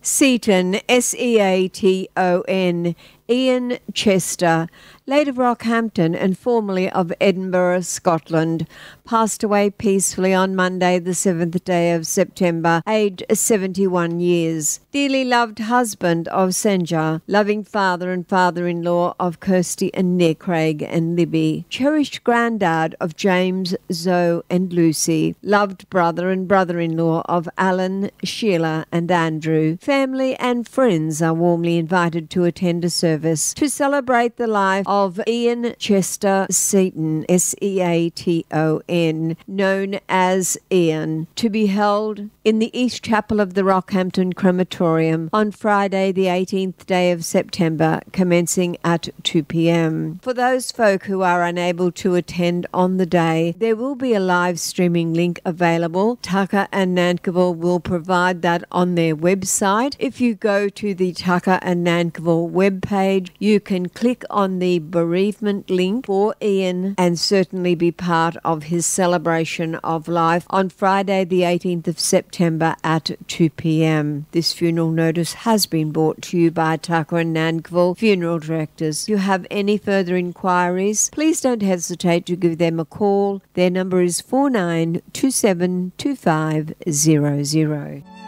Seaton, Seaton, Ian Chester, late of Rockhampton and formerly of Edinburgh, Scotland, passed away peacefully on Monday, the 7th day of September, aged 71 years. Dearly loved husband of Senja, loving father and father-in-law of Kirsty and Nick, Craig and Libby, cherished granddad of James, Zoe and Lucy, loved brother and brother-in-law of Alan, Sheila and Andrew. Family and friends are warmly invited to attend a service to celebrate the life of Ian Chester Seaton, Seaton, known as Ian, to be held in the East Chapel of the Rockhampton Crematorium on Friday the 18th day of September, commencing at 2 p.m. For those folk who are unable to attend on the day, there will be a live streaming link available. Tucker and Nankivell will provide that on their website. If you go to the Tucker and Nankivell webpage, you can click on the bereavement link for Ian and certainly be part of his celebration of life on Friday the 18th of September at 2 p.m. This funeral notice has been brought to you by Tucker and Nankivell Funeral Directors. If you have any further inquiries, please don't hesitate to give them a call. Their number is 49272500.